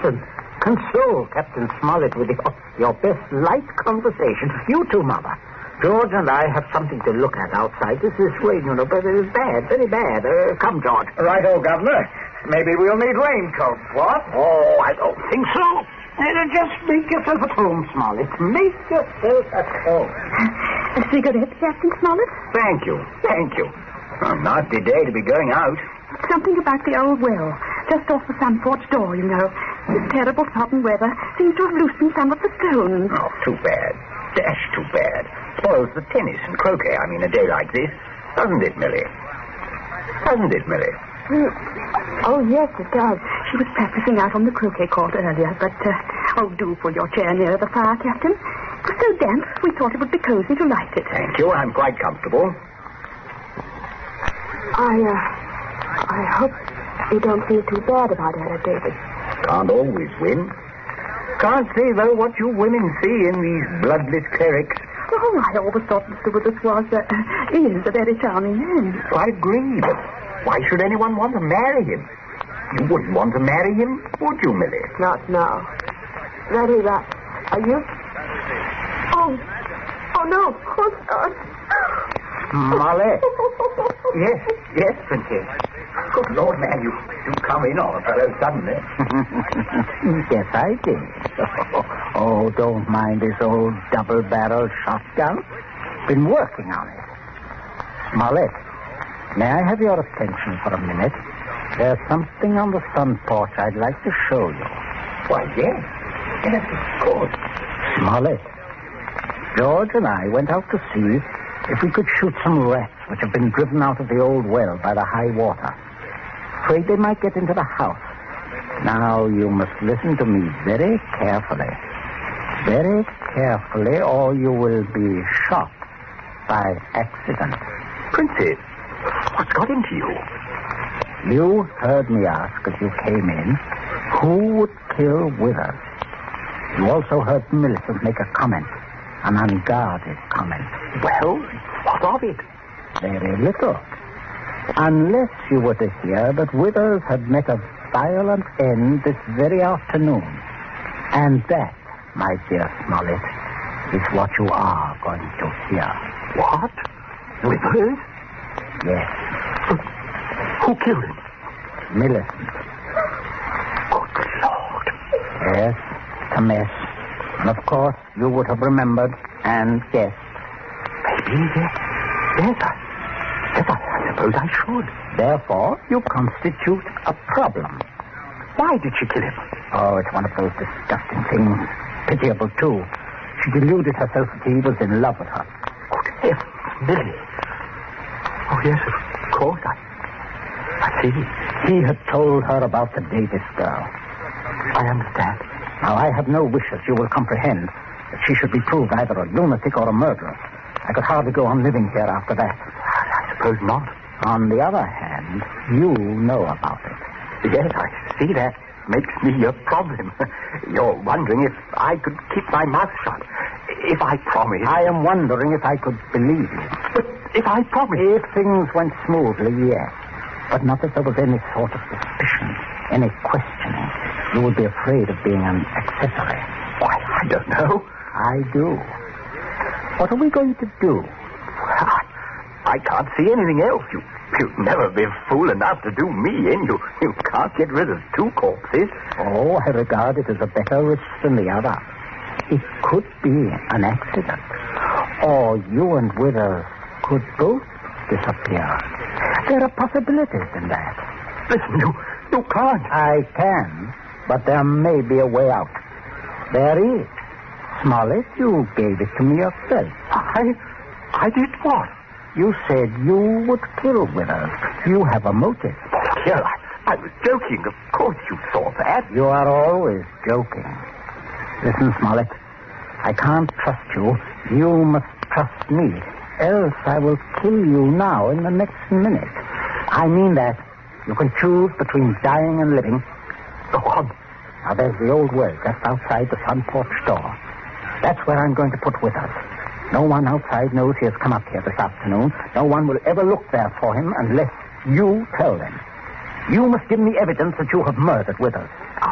console Captain Smollett with your best light conversation. You too, Mother. George and I have something to look at outside. This rain, but it is bad, very bad. Come, George. Righto, Governor. Maybe we'll need raincoats, what? Oh, I don't think so. Just make yourself at home, Smollett. Make yourself at home. A cigarette, Captain Smollett? Thank you. Nasty day to be going out. Something about the old well, just off the sun porch door, you know. This terrible sudden weather seems to have loosened some of the stones. Oh, too bad. Dash too bad. Spoils the tennis and croquet, a day like this. Doesn't it, Millie? Oh, yes, it does. She was practicing out on the croquet court earlier, but, do pull your chair nearer the fire, Captain. It was so damp, we thought it would be cozy to light it. Thank you, I'm quite comfortable. I hope you don't feel too bad about Anna, David. Can't always win. Can't say, though, what you women see in these bloodless clerics. Oh, I always thought Mr. Withers is a very charming man. I agree, but why should anyone want to marry him? You wouldn't want to marry him, would you, Millie? Not now. Ready, Rat. Are you? Oh, no. Oh, God. Molly. Yes, Princess. Good Lord, man, you come in on a fellow suddenly. Yes, I did. Oh, don't mind this old double-barreled shotgun. Been working on it. Smollett, may I have your attention for a minute? There's something on the front porch I'd like to show you. Why, yes. Yes, of course. Smollett, George and I went out to see if we could shoot some rats which have been driven out of the old well by the high water. Afraid they might get into the house. Now, you must listen to me very carefully. Very carefully, or you will be shot by accident. Princess, what's got into you? You heard me ask as you came in, who would kill Withers? You also heard Millicent make a comment, an unguarded comment. Well, what of it? Very little. Unless you were to hear that Withers had met a violent end this very afternoon. And that, my dear Smollett, is what you are going to hear. What? Withers? Yes. Who killed him? Millicent. Good Lord. Yes, it's a mess. And of course, you would have remembered and guessed. Maybe, yes, I suppose I should. Therefore, you constitute a problem. Why did she kill him? Oh, it's one of those disgusting things. Pitiable, too. She deluded herself that he was in love with her. Good heavens, Millie. Oh, yes, of course, I see. He had told her about the Davis girl. I understand. Now, I have no wish, as you will comprehend, that she should be proved either a lunatic or a murderer. I could hardly go on living here after that. I suppose not. On the other hand, you know about it. Yes, I see that. Makes me a problem. You're wondering if I could keep my mouth shut. If I promise. I am wondering if I could believe you. But if I promise. If things went smoothly, yes. But not if there was any sort of suspicion, any questioning. You would be afraid of being an accessory. Why, I don't know. I do. What are we going to do? Well, I can't see anything else. You'd never be fool enough to do me in. You can't get rid of two corpses. Oh, I regard it as a better risk than the other. It could be an accident. Or you and Withers could both disappear. There are possibilities in that. Listen, you can't. I can, but there may be a way out. There is. Smollett, you gave it to me yourself. I did what? You said you would kill Withers. You have a motive. Well, here, I was joking. Of course you saw that. You are always joking. Listen, Smollett, I can't trust you. You must trust me. Else I will kill you now in the next minute. I mean that. You can choose between dying and living. Go on. Now, there's the old well just outside the front porch door. That's where I'm going to put Withers. No one outside knows he has come up here this afternoon. No one will ever look there for him unless you tell them. You must give me evidence that you have murdered Withers.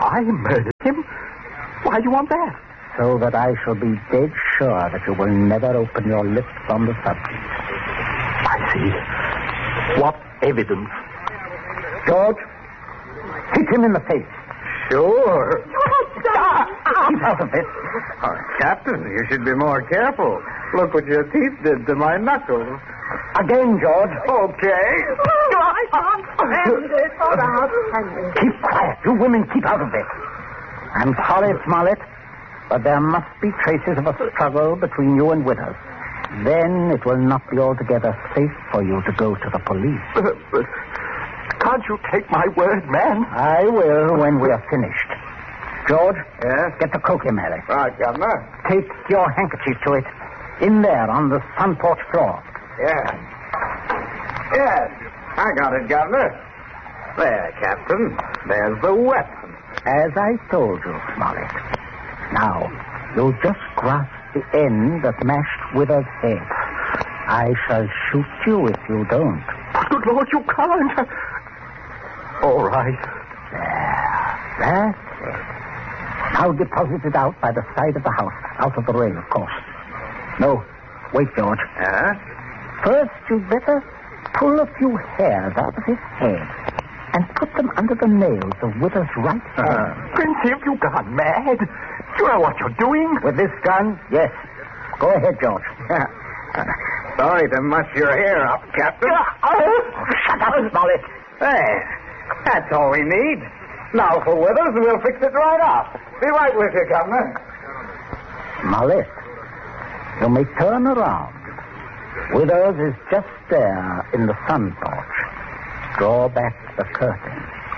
I murdered him? Why do you want that? So that I shall be dead sure that you will never open your lips on the subject. I see. What evidence? George, hit him in the face. Sure. Keep out of this. Oh, Captain, you should be more careful. Look what your teeth did to my knuckles. Again, George. Okay. I can't stand it. Oh, now, Keep quiet. You women keep out of this. I'm sorry, Smollett, but there must be traces of a struggle between you and Withers. Then it will not be altogether safe for you to go to the police. But can't you take my word, man? I will when we are finished. George, Yes? get the croquet mallet. Right, Governor. Take your handkerchief to it. In there, on the sun porch floor. Yes. Yes. I got it, Governor. There, Captain. There's the weapon. As I told you, Smollett. Now, you'll just grasp the end that mashed Withers' head. I shall shoot you if you don't. Good Lord, you can't. All right. That's it. Now deposit it out by the side of the house. Out of the rain, of course. No, wait, George. Huh? First, you'd better pull a few hairs out of his head and put them under the nails of Withers' right hand. Prince, have you gone mad? You know what you're doing? With this gun, yes. Go ahead, George. Sorry to muss your hair up, Captain. Shut up, Smollett. There. That's all we need. Now for Withers, we'll fix it right up. Be right with you, Governor. Smollett, you may turn around. Withers is just there in the sun porch. Draw back the curtain.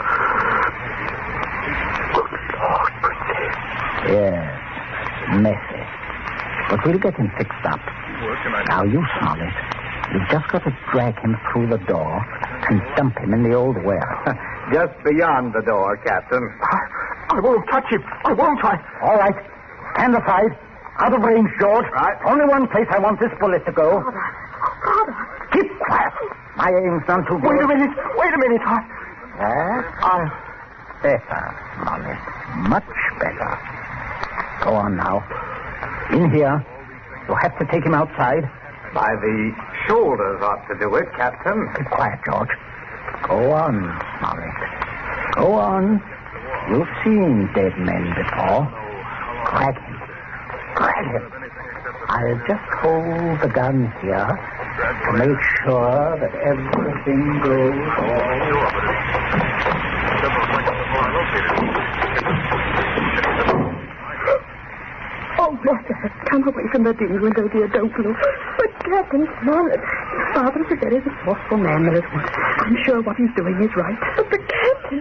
Good Lord, Princess. Yes, messy. But we'll get him fixed up. Now, you, Smollett, you've just got to drag him through the door and dump him in the old well. Just beyond the door, Captain. I won't touch him. I won't. All right. Stand aside. Out of range, George. Right. Only one place I want this bullet to go. Father. Keep quiet. My aim's none too good. Wait a minute. That's better, Smollett. Much better. Go on now. In here. You'll have to take him outside. By the shoulders ought to do it, Captain. Keep quiet, George. Go on, Smollett. Go on. You've seen dead men before. Drag him. Drag him. I'll just hold the gun here to make sure that everything goes all. Oh, Mother, come away from the dim window, dear. Don't look. But Captain Smollett, Father's a very resourceful man, there isn't. I'm sure what he's doing is right. But the Captain,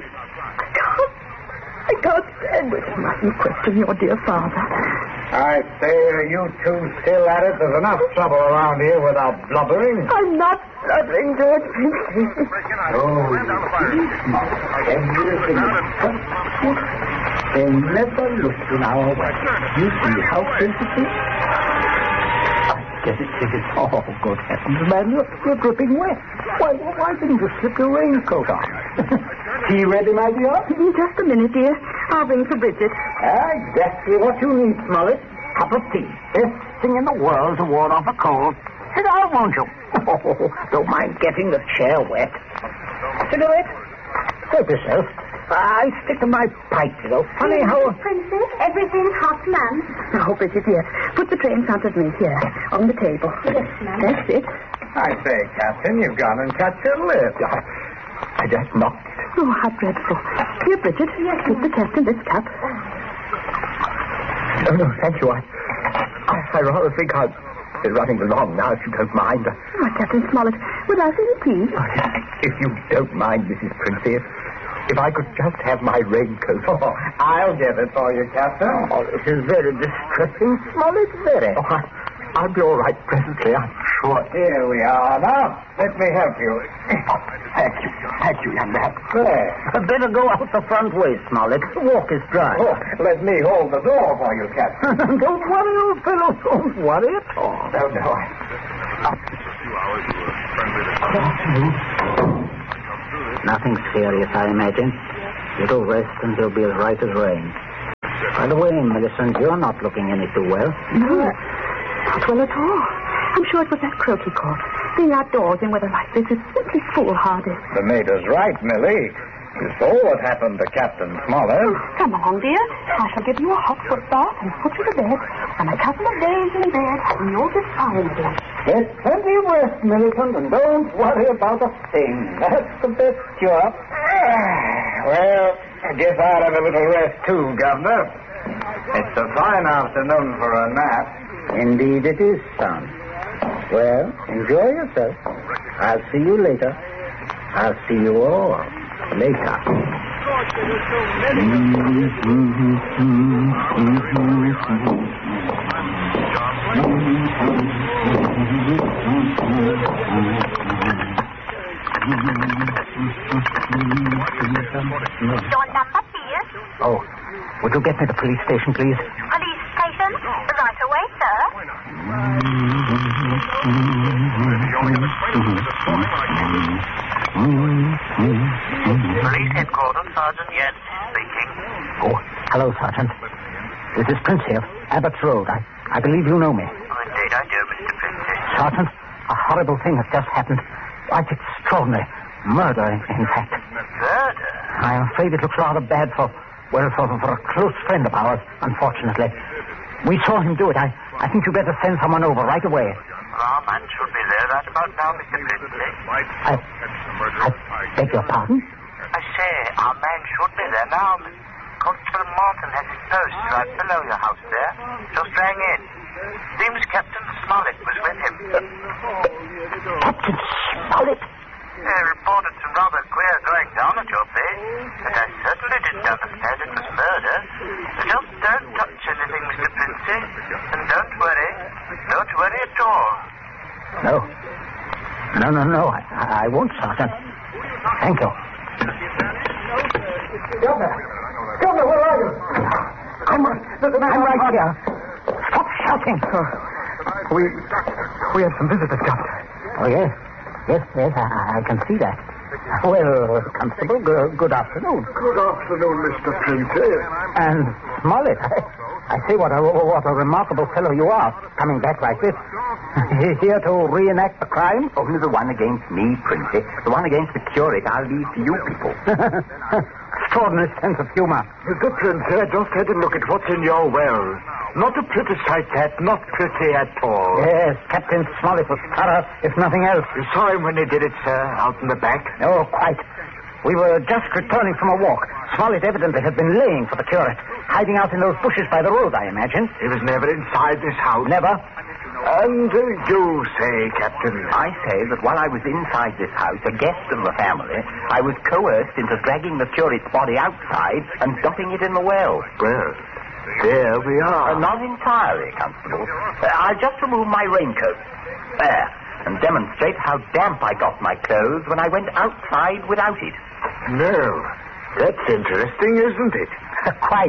I can't stand it. You mustn't question your dear father. I say, are you two still at it? There's enough trouble around here without blubbering. I'm not blubbering, George. Oh, everything is perfect. They never look in our way. You see how sensitive? I guess it's oh, good heavens, man, you're dripping wet. Why didn't you slip your raincoat on? Tea ready, my dear? Just a minute, dear. I'll ring for Bridget. Exactly what you need, Smollett. Cup of tea. Best thing in the world to ward off a cold. Sit down, won't you? Oh, don't mind getting the chair wet. Cigarette? Help yourself. I stick to my pipe, you know. Funny how... Princess, everything's hot, ma'am. Now, Bridget, yes. Put the tray in front of me here, on the table. Yes, ma'am. That's it. I say, Captain, you've gone and cut your lip. I just knocked it. Oh, how dreadful. Here, Bridget, give the captain this cup. No, thank you. I rather think I'll be running along now, if you don't mind. Oh, Captain Smollett, would I see tea? If you don't mind, Mrs. Princess, if I could just have my raincoat. Oh, I'll get it for you, Captain. Oh, this is very distressing, Smollett, very. Oh, I'll be all right presently, I'm sure. Here we are. Now, let me help you. Thank you, young man. There. Better go out the front way, Smollett. The walk is dry. Oh, let me hold the door for you, Captain. Don't worry, old fellow. Don't worry at all. No. Nothing serious, I imagine. Little rest and he'll be as right as rain. By the way, Millicent, you're not looking any too well. No, not well at all. I'm sure it was that croak he caught. Being outdoors in weather like this is simply foolhardy. The maid is right, Millie. You saw what happened to Captain Smollett. Come along, dear. I shall give you a hot foot bath and put you to bed. And a couple of days in bed, and you'll be fine again. Get plenty of rest, Millicent, and don't worry about a thing. That's the best cure. Well, I guess I'll have a little rest too, Governor. It's a fine afternoon for a nap. Indeed it is, son. Well, enjoy yourself. I'll see you later. I'll see you all later. Your number, please. Oh, would you get me to the police station, please? Police station? Right away, sir. Police headquarters, Sergeant Yates speaking. Oh, hello, Sergeant. This is Prince here, Abbott's Road. I believe you know me. Oh, indeed I do, Mr. Princess. Sergeant, a horrible thing has just happened. Quite extraordinary. Murder, in fact. Murder? I'm afraid it looks rather bad for a close friend of ours, unfortunately. We saw him do it. I think you'd better send someone over right away. Our man should be there right about now, Mr. Princess. I beg your pardon? I say, our man should be there now. Constable Martin has his post right below your house there. Just rang in. Seems Captain Smollett was with him. Captain Smollett? They reported some rather queer going down at your place, but I certainly didn't understand it was murder. Just don't touch anything, Mr. Princey, and don't worry. Don't worry at all. No. I won't, Sergeant. Thank you. Governor, where are you? I'm right here. Stop shouting. We have some visitors, Governor. Oh, yes. Yes, I can see that. Well, Constable, good afternoon. Good afternoon, Mr. Princess. And Smollett, I say what a remarkable fellow you are, coming back like this. Here to reenact the crime? Only the one against me, Princess. The one against the curate I'll leave to you people. Extraordinary sense of humor. Mr. Princess, just had a look at what's in your well. Not a pretty sight, that. Not pretty at all. Yes, Captain Smollett was thorough, if nothing else. You saw him when he did it, sir, out in the back? Oh, quite. We were just returning from a walk. Smollett evidently had been laying for the curate, hiding out in those bushes by the road, I imagine. He was never inside this house? Never. And you say, Captain? I say that while I was inside this house, a guest of the family, I was coerced into dragging the curate's body outside and dumping it in the well. Well, there we are. Not entirely, Constable. I'll just remove my raincoat. There. And demonstrate how damp I got my clothes when I went outside without it. No. That's interesting, isn't it? Quite.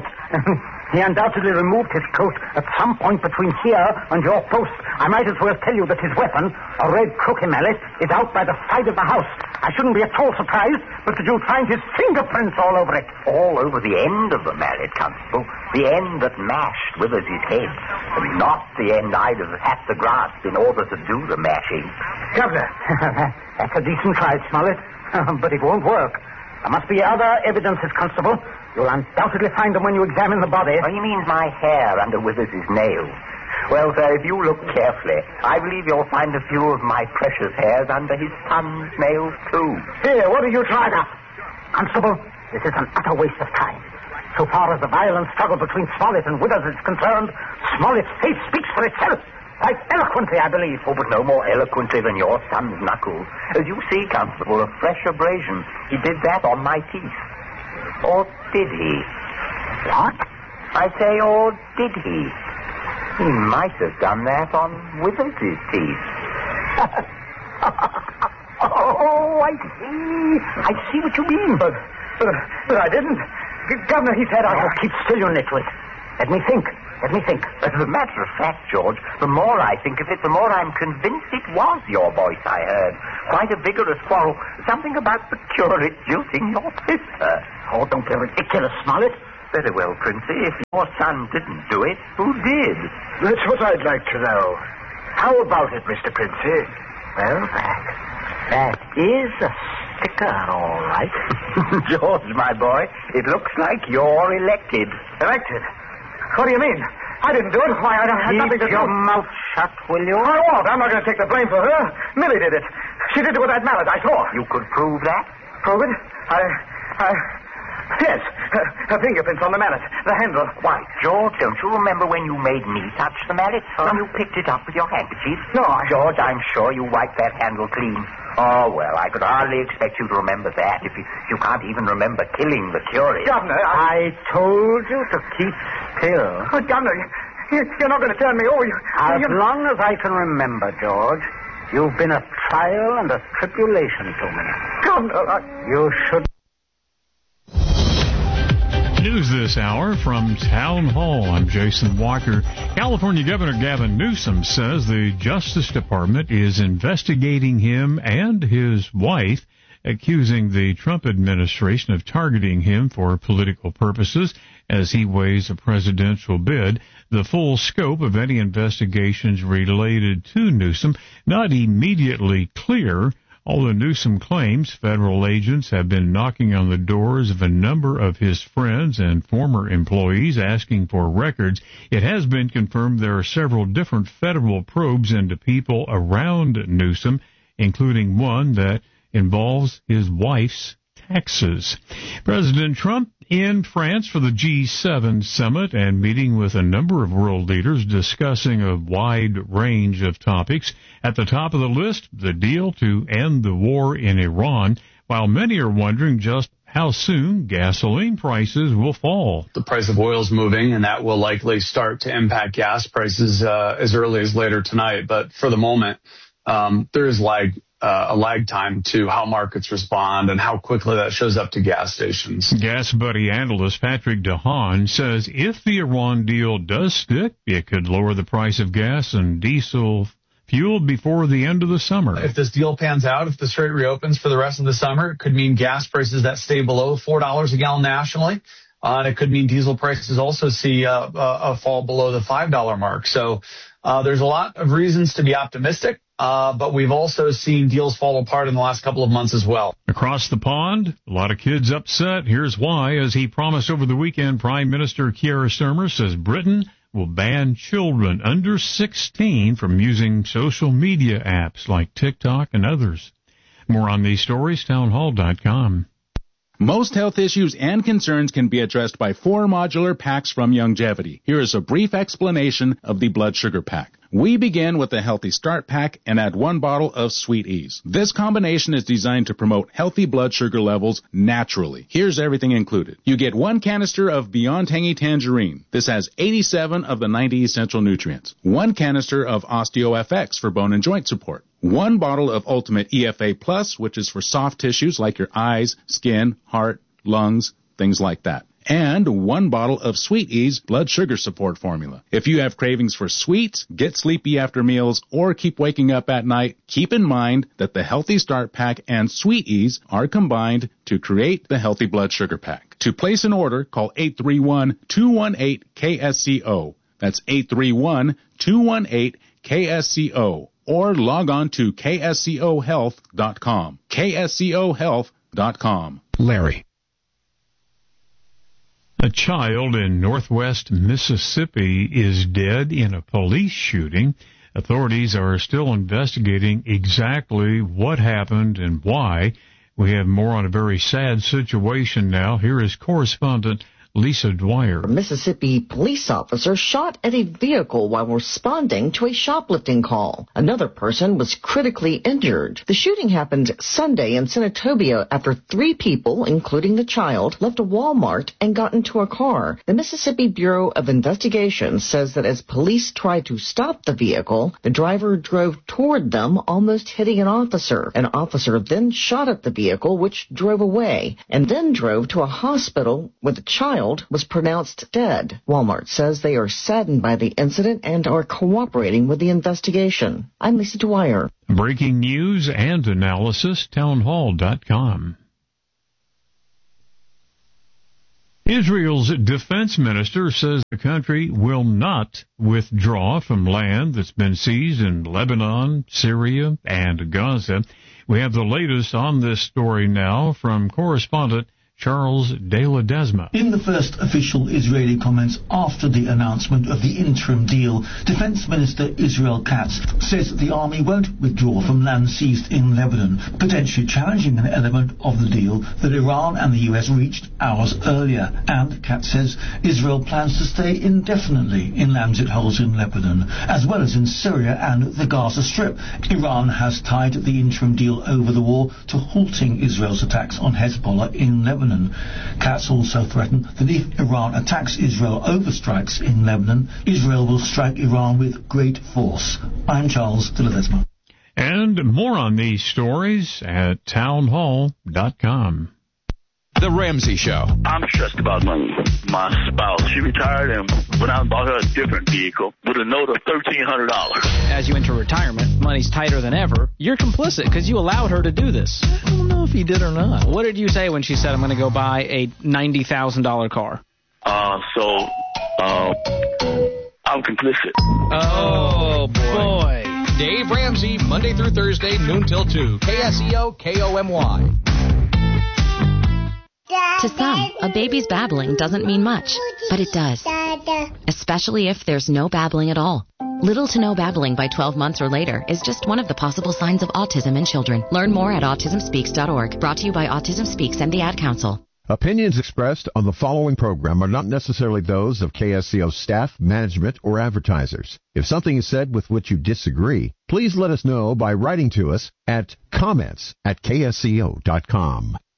He undoubtedly removed his coat at some point between here and your post. I might as well tell you that his weapon, a red croquet mallet, is out by the side of the house. I shouldn't be at all surprised, but that you'd find his fingerprints all over it. All over the end of the mallet, Constable. The end that mashed Withers' head. And not the end I'd have had to grasp in order to do the mashing. Governor. That's a decent try, Smollett. But it won't work. There must be other evidences, Constable. You'll undoubtedly find them when you examine the body. Oh, he means my hair under Withers' nails. Well, sir, if you look carefully, I believe you'll find a few of my precious hairs under his son's nails, too. Here, what are you trying to... Constable, this is an utter waste of time. So far as the violent struggle between Smollett and Withers is concerned, Smollett's face speaks for itself. Quite eloquently, I believe. Oh, but no more eloquently than your son's knuckles. As you see, Constable, a fresh abrasion. He did that on my teeth. Or did he? What? I say, or did he? He might have done that on Withers' teeth. Oh, I see. I see what you mean. But I didn't. Governor, he said I... Oh, keep still, you nitwit. Let me think. As a matter of fact, George, the more I think of it, the more I'm convinced it was your voice I heard. Quite a vigorous quarrel. Something about the curate jilting your sister. Oh, don't be ridiculous, Smollett. Very well, Princey. If your son didn't do it, who did? That's what I'd like to know. How about it, Mr. Princey? Well, that is a sticker, all right. George, my boy, it looks like you're elected. Elected? What do you mean? I didn't do it. Why, I had nothing to do. Keep your mouth shut, will you? I won't. I'm not going to take the blame for her. Millie did it. She did it with that mallet. I saw. You could prove that? Prove it? Yes. Her fingerprints on the mallet. The handle. Why, George, don't you remember when you made me touch the mallet? When you picked it up with your handkerchief? No, George, I'm sure you wiped that handle clean. Oh, well, I could hardly expect you to remember that if you can't even remember killing the curate. Governor, I told you to keep still. Oh, Governor, you're not going to turn me over. As long as I can remember, George, you've been a trial and a tribulation to me. Governor, You should... News this hour from Town Hall. I'm Jason Walker. California Governor Gavin Newsom says the Justice Department is investigating him and his wife, accusing the Trump administration of targeting him for political purposes as he weighs a presidential bid. The full scope of any investigations related to Newsom not immediately clear. Although Newsom claims federal agents have been knocking on the doors of a number of his friends and former employees asking for records, it has been confirmed there are several different federal probes into people around Newsom, including one that involves his wife's taxes. President Trump in France for the G7 summit and meeting with a number of world leaders discussing a wide range of topics. At the top of the list, the deal to end the war in Iran, while many are wondering just how soon gasoline prices will fall. The price of oil is moving, and that will likely start to impact gas prices as early as later tonight. But for the moment, there is a lag time to how markets respond and how quickly that shows up to gas stations. Gas Buddy analyst Patrick DeHaan says if the Iran deal does stick, it could lower the price of gas and diesel fuel before the end of the summer. If this deal pans out, if the strait reopens for the rest of the summer, it could mean gas prices that stay below $4 a gallon nationally. And it could mean diesel prices also see a fall below the $5 mark. So there's a lot of reasons to be optimistic. But we've also seen deals fall apart in the last couple of months as well. Across the pond, a lot of kids upset. Here's why. As he promised over the weekend, Prime Minister Keir Starmer says Britain will ban children under 16 from using social media apps like TikTok and others. More on these stories, townhall.com. Most health issues and concerns can be addressed by 4 modular packs from Youngevity. Here is a brief explanation of the blood sugar pack. We begin with the Healthy Start Pack and add 1 bottle of Sweet Ease. This combination is designed to promote healthy blood sugar levels naturally. Here's everything included. You get 1 canister of Beyond Tangy Tangerine. This has 87 of the 90 essential nutrients. 1 canister of OsteoFX for bone and joint support. 1 bottle of Ultimate EFA Plus, which is for soft tissues like your eyes, skin, heart, lungs, things like that. And 1 bottle of Sweet Ease blood sugar support formula. If you have cravings for sweets, get sleepy after meals, or keep waking up at night, keep in mind that the Healthy Start Pack and Sweet Ease are combined to create the Healthy Blood Sugar Pack. To place an order, call 831-218-KSCO. That's 831-218-KSCO. Or log on to kscohealth.com. kscohealth.com. Larry. A child in northwest Mississippi is dead in a police shooting. Authorities are still investigating exactly what happened and why. We have more on a very sad situation now. Here is correspondent Lisa Dwyer. A Mississippi police officer shot at a vehicle while responding to a shoplifting call. Another person was critically injured. The shooting happened Sunday in Senatobia after 3 people, including the child, left a Walmart and got into a car. The Mississippi Bureau of Investigation says that as police tried to stop the vehicle, the driver drove toward them, almost hitting an officer. An officer then shot at the vehicle, which drove away, and then drove to a hospital with a child child was pronounced dead. Walmart says they are saddened by the incident and are cooperating with the investigation. I'm Lisa Dwyer. Breaking news and analysis, townhall.com. Israel's defense minister says the country will not withdraw from land that's been seized in Lebanon, Syria, and Gaza. We have the latest on this story now from correspondent Charles De Ledesma. In the first official Israeli comments after the announcement of the interim deal, Defense Minister Israel Katz says the army won't withdraw from land seized in Lebanon, potentially challenging an element of the deal that Iran and the US reached hours earlier. And Katz says Israel plans to stay indefinitely in lands it holds in Lebanon, as well as in Syria and the Gaza Strip. Iran has tied the interim deal over the war to halting Israel's attacks on Hezbollah in Lebanon. Katz also threatened that if Iran attacks Israel over strikes in Lebanon, Israel will strike Iran with great force. I'm Charles De Ledesma. And more on these stories at townhall.com. The Ramsey Show. I'm stressed about money. My spouse, she retired and went out and bought her a different vehicle with a note of $1,300. As you enter retirement, money's tighter than ever. You're complicit because you allowed her to do this. I don't know if you did or not. What did you say when she said, I'm going to go buy a $90,000 car? I'm complicit. Oh, boy. Dave Ramsey, Monday through Thursday, noon till 2. KSEO, KOMY. To some, a baby's babbling doesn't mean much, but it does. Especially if there's no babbling at all. Little to no babbling by 12 months or later is just one of the possible signs of autism in children. Learn more at autismspeaks.org. Brought to you by Autism Speaks and the Ad Council. Opinions expressed on the following program are not necessarily those of KSCO staff, management, or advertisers. If something is said with which you disagree, please let us know by writing to us at comments@ksco.com.